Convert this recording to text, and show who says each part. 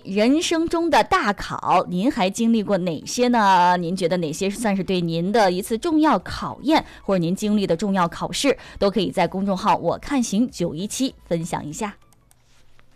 Speaker 1: 人生中的大考，您还经历过哪些呢？您觉得哪些算是对您的一次重要考验，或者您经历的重要考试，都可以在公众号我看行917分享一下。